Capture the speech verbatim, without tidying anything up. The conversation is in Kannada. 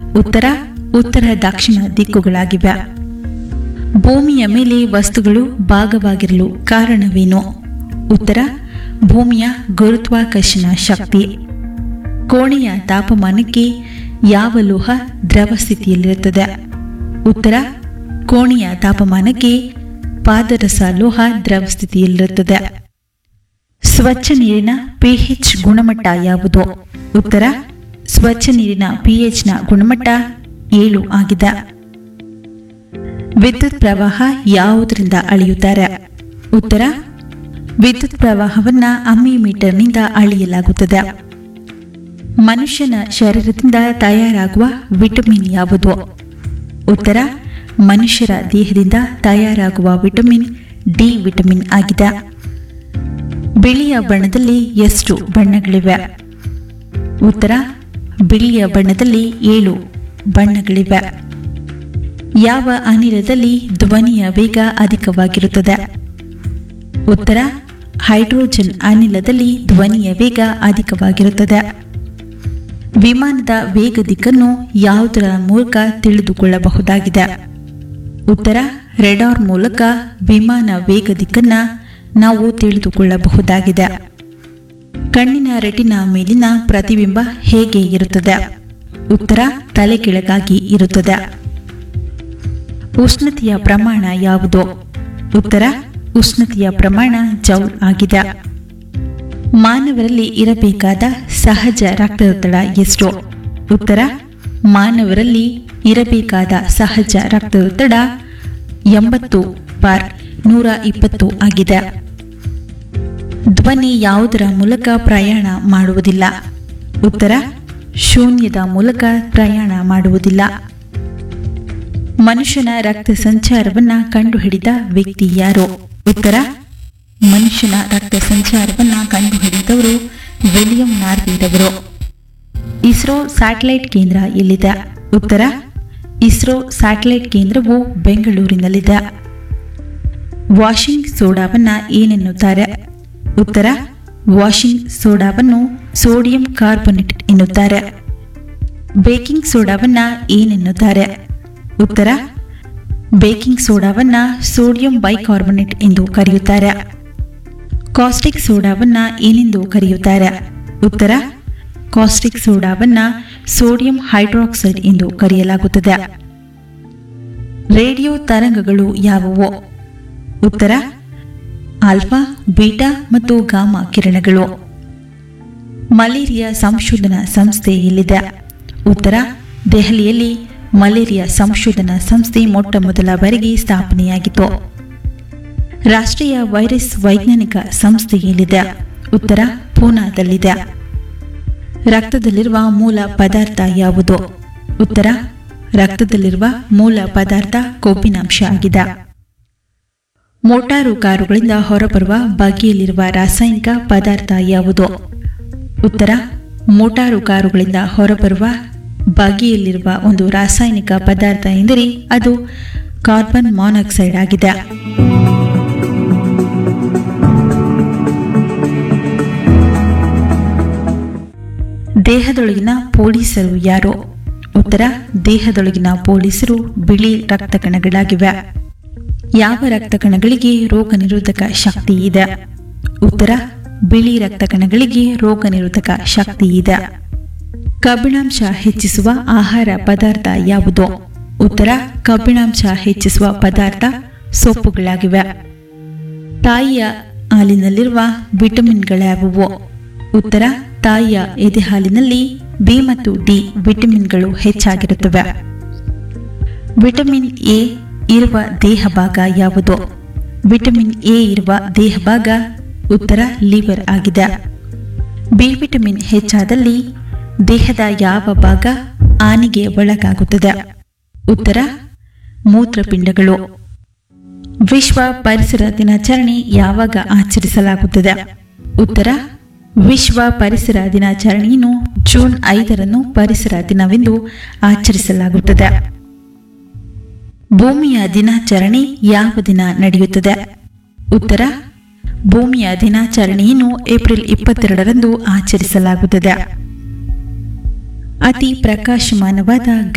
ಉತ್ತರ ಉತ್ತರ ದಕ್ಷಿಣ ದಿಕ್ಕುಗಳಾಗಿವೆ. ಭೂಮಿಯ ಮೇಲೆ ವಸ್ತುಗಳು ಭಾಗವಾಗಿರಲು ಕಾರಣವೇನು? ಉತ್ತರ ಭೂಮಿಯ ಗುರುತ್ವಾಕರ್ಷಣ ಶಕ್ತಿ. ಕೋಣೆಯ ತಾಪಮಾನಕ್ಕೆ ಯಾವ ಲೋಹ ದ್ರವ ಸ್ಥಿತಿಯಲ್ಲಿರುತ್ತದೆ? ಉತ್ತರ ಕೋಣೆಯ ತಾಪಮಾನಕ್ಕೆ ಪಾದರಸ ಲೋಹ ದ್ರವ ಸ್ಥಿತಿಯಲ್ಲಿರುತ್ತದೆ. ಸ್ವಚ್ಛ ನೀರಿನ ಪಿಎಚ್ ಗುಣಮಟ್ಟ ಯಾವುದು? ಉತ್ತರ ಸ್ವಚ್ಛ ನೀರಿನ ಪಿಎಚ್ನ ಗುಣಮಟ್ಟ ಏಳು ಆಗಿದೆ. ವಿದ್ಯುತ್ ಪ್ರವಾಹ ಯಾವುದರಿಂದ ಅಳೆಯುತ್ತಾರೆ? ಉತ್ತರ ವಿದ್ಯುತ್ ಪ್ರವಾಹವನ್ನು ಅಮ್ಮಿಮೀಟರ್ನಿಂದ ಅಳೆಯಲಾಗುತ್ತದೆ. ಮನುಷ್ಯನ ಶರೀರದಿಂದ ತಯಾರಾಗುವ ವಿಟಮಿನ್ ಯಾವುದು? ಉತ್ತರ ಮನುಷ್ಯರ ದೇಹದಿಂದ ತಯಾರಾಗುವ ವಿಟಮಿನ್ ಡಿ ವಿಟಮಿನ್ ಆಗಿದೆ. ಬಿಳಿಯ ಬಣ್ಣದಲ್ಲಿ ಎಷ್ಟು ಬಣ್ಣಗಳಿವೆ? ಉತ್ತರ ಬಿಳಿಯ ಬಣ್ಣದಲ್ಲಿ ಏಳು ಬಣ್ಣಗಳಿವೆ. ಯಾವ ಅನಿಲದಲ್ಲಿ ಧ್ವನಿಯ ವೇಗ ಅಧಿಕವಾಗಿರುತ್ತದೆ? ಉತ್ತರ ಹೈಡ್ರೋಜನ್ ಅನಿಲದಲ್ಲಿ ಧ್ವನಿಯ ವೇಗ ಅಧಿಕವಾಗಿರುತ್ತದೆ. ವಿಮಾನದ ವೇಗ ದಿಕ್ಕನ್ನು ಯಾವುದರ ಮೂಲಕ ತಿಳಿದುಕೊಳ್ಳಬಹುದಾಗಿದೆ? ಉತ್ತರ ರೆಡಾರ್ ಮೂಲಕ ವಿಮಾನ ವೇಗ ದಿಕ್ಕನ್ನು ನಾವು ತಿಳಿದುಕೊಳ್ಳಬಹುದಾಗಿದೆ. ಕಣ್ಣಿನ ರೆಟಿನಾ ಮೇಲಿನ ಪ್ರತಿಬಿಂಬ ಹೇಗೆ ಇರುತ್ತದೆ? ಉತ್ತರ ತಲೆಕೆಳಗಾಗಿ ಇರುತ್ತದೆ. ಉಷ್ಣತೆಯ ಪ್ರಮಾಣ ಯಾವುದು? ಉತ್ತರ ಉಷ್ಣತೆಯ ಪ್ರಮಾಣ ಜೌಲ್ ಆಗಿದೆ. ಮಾನವರಲ್ಲಿ ಇರಬೇಕಾದ ಸಹಜ ರಕ್ತದೊತ್ತಡ ಎಷ್ಟು? ಉತ್ತರ ಮಾನವರಲ್ಲಿ ಇರಬೇಕಾದ ಸಹಜ ರಕ್ತದೊತ್ತಡ ಎಂಬತ್ತು ಬಾರ್ ನೂರ ಇಪ್ಪತ್ತು ಆಗಿದೆ. ಧ್ವನಿ ಯಾವುದರ ಮೂಲಕ ಪ್ರಯಾಣ ಮಾಡುವುದಿಲ್ಲ? ಉತ್ತರ ಶೂನ್ಯದ ಮೂಲಕ ಪ್ರಯಾಣ ಮಾಡುವುದಿಲ್ಲ. ಮನುಷ್ಯನ ರಕ್ತ ಸಂಚಾರವನ್ನ ಕಂಡುಹಿಡಿದ ವ್ಯಕ್ತಿ ಯಾರು? ಉತ್ತರ ಮನುಷ್ಯನ ರಕ್ತ ಸಂಚಾರವನ್ನ ಕಂಡುಹಿಡಿದವರು ವಿಲಿಯಂ ನಾರ್ವಿರವರು. ಇಸ್ರೋ ಸ್ಯಾಟಲೈಟ್ ಕೇಂದ್ರ ಎಲ್ಲಿದೆ? ಉತ್ತರ ಇಸ್ರೋ ಸ್ಯಾಟಲೈಟ್ ಕೇಂದ್ರವು ಬೆಂಗಳೂರಿನಲ್ಲಿದೆ. ವಾಷಿಂಗ್ ಸೋಡಾವನ್ನ ಏನೆನ್ನುತ್ತಾರೆ? ಉತ್ತರ ವಾಷಿಂಗ್ ಸೋಡಾವನ್ನು ಸೋಡಿಯಂ ಕಾರ್ಬೊನೇಟ್ ಎನ್ನುತ್ತಾರೆ. ಬೇಕಿಂಗ್ ಸೋಡಾವನ್ನ ಏನೆನ್ನುತ್ತಾರೆ? ಉತ್ತರ ಬೇಕಿಂಗ್ ಸೋಡಾವನ್ನ ಸೋಡಿಯಂ ಬೈಕಾರ್ಬೊನೇಟ್ ಎಂದು ಕರೆಯುತ್ತಾರೆ. ಕಾಸ್ಟಿಕ್ ಸೋಡಾವನ್ನ ಏನೆಂದು ಕರೆಯುತ್ತಾರೆ? ಉತ್ತರ ಕಾಸ್ಟಿಕ್ ಸೋಡಾವನ್ನ ಸೋಡಿಯಂ ಹೈಡ್ರಾಕ್ಸೈಡ್ ಎಂದು ಕರೆಯಲಾಗುತ್ತದೆ. ರೇಡಿಯೋ ತರಂಗಗಳು ಯಾವುವು? ಉತ್ತರ ಆಲ್ಫಾ, ಬೀಟಾ ಮತ್ತು ಗಾಮಾ ಕಿರಣಗಳು. ಮಲೇರಿಯಾ ಸಂಶೋಧನಾ ಸಂಸ್ಥೆ ಎಲ್ಲಿದೆ? ಉತ್ತರ ದೆಹಲಿಯಲ್ಲಿ ಮಲೇರಿಯಾ ಸಂಶೋಧನಾ ಸಂಸ್ಥೆ ಮೊಟ್ಟ ಮೊದಲ ಬಾರಿಗೆ ಸ್ಥಾಪನೆಯಾಗಿತ್ತು. ರಾಷ್ಟ್ರೀಯ ವೈರಸ್ ವೈಜ್ಞಾನಿಕ ಸಂಸ್ಥೆ ಎಲ್ಲಿದೆ? ಉತ್ತರ ಪೂನಾದಲ್ಲಿದೆ. ರಕ್ತದಲ್ಲಿರುವ ಮೂಲ ಪದಾರ್ಥ ಯಾವುದು? ಉತ್ತರ ರಕ್ತದಲ್ಲಿರುವ ಮೂಲ ಪದಾರ್ಥ ಕೊಬ್ಬಿನಾಂಶ ಆಗಿದೆ. ಮೋಟಾರು ಕಾರುಗಳಿಂದ ಹೊರಬರುವ ಬಗೆಯಲ್ಲಿರುವ ರಾಸಾಯನಿಕ ಪದಾರ್ಥ ಯಾವುದು? ಉತ್ತರ ಮೋಟಾರು ಕಾರುಗಳಿಂದ ಹೊರಬರುವ ಬಗೆಯಲ್ಲಿರುವ ಒಂದು ರಾಸಾಯನಿಕ ಪದಾರ್ಥ ಎಂದರೆ ಅದು ಕಾರ್ಬನ್ ಮಾನಾಕ್ಸೈಡ್ ಆಗಿದೆ. ದೇಹದೊಳಗಿನ ಪೊಲೀಸರು ಯಾರು? ಉತ್ತರ ದೇಹದೊಳಗಿನ ಪೊಲೀಸರು ಬಿಳಿ ರಕ್ತ ಕಣಗಳಾಗಿವೆ. ಯಾವ ರಕ್ತ ಕಣಗಳಿಗೆ ರೋಗ ನಿರೋಧಕ ಶಕ್ತಿ ಇದೆ? ಉತ್ತರ ಬಿಳಿ ರಕ್ತ ಕಣಗಳಿಗೆ ರೋಗ ನಿರೋಧಕ ಶಕ್ತಿ ಇದೆ. ಕಬ್ಬಿಣಾಂಶ ಹೆಚ್ಚಿಸುವ ಆಹಾರ ಪದಾರ್ಥ ಯಾವುದು? ಉತ್ತರ ಕಬ್ಬಿಣಾಂಶ ಹೆಚ್ಚಿಸುವ ಪದಾರ್ಥ ಸೊಪ್ಪುಗಳಾಗಿವೆ. ತಾಯಿಯ ಹಾಲಿನಲ್ಲಿರುವ ವಿಟಮಿನ್ಗಳ್ಯಾವುವು? ಉತ್ತರ ತಾಯಿಯ ಎದೆ ಹಾಲಿನಲ್ಲಿ ಬಿ ಮತ್ತು ಡಿ ವಿಟಮಿನ್ಗಳು ಹೆಚ್ಚಾಗಿರುತ್ತವೆ. ವಿಟಮಿನ್ ಎ ಇರುವ ದೇಹ ಭಾಗ ಯಾವುದು? ವಿಟಮಿನ್ ಎ ಇರುವ ದೇಹ ಭಾಗ ಉತ್ತರ ಲಿವರ್ ಆಗಿದೆ. ಬಿ ವಿಟಮಿನ್ ಹೆಚ್ಚಾದಲ್ಲಿ ದೇಹದ ಯಾವ ಭಾಗ ಹಾನಿಗೆ ಒಳಗಾಗುತ್ತದೆ? ಉತ್ತರ ಮೂತ್ರಪಿಂಡಗಳು. ವಿಶ್ವ ಪರಿಸರ ದಿನಾಚರಣೆ ಯಾವಾಗ ಆಚರಿಸಲಾಗುತ್ತದೆ? ಉತ್ತರ ವಿಶ್ವ ಪರಿಸರ ದಿನಾಚರಣೆಯನ್ನು ಜೂನ್ ಐದರಂದು ಪರಿಸರ ದಿನವೆಂದು ಆಚರಿಸಲಾಗುತ್ತದೆ. ಭೂಮಿಯ ದಿನಾಚರಣೆ ಯಾವ ದಿನ ನಡೆಯುತ್ತದೆ? ಉತ್ತರ ಭೂಮಿಯ ದಿನಾಚರಣೆಯನ್ನು ಏಪ್ರಿಲ್ ಇಪ್ಪತ್ತೆರಡರಂದು ಆಚರಿಸಲಾಗುತ್ತದೆ. ಅತಿ ಪ್ರಕಾಶಮಾನವಾದ